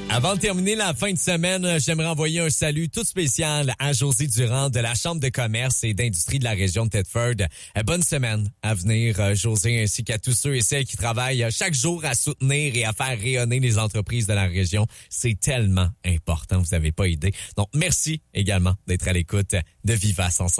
Avant de terminer la fin de semaine, j'aimerais envoyer un salut tout spécial à José Durand de la Chambre de commerce et d'industrie de la région de Thetford. Bonne semaine à venir, José, ainsi qu'à tous ceux et celles qui travaillent chaque jour à soutenir et à faire rayonner les entreprises de la région. C'est tellement important, vous n'avez pas idée. Donc, merci également d'être à l'écoute de Viva 105.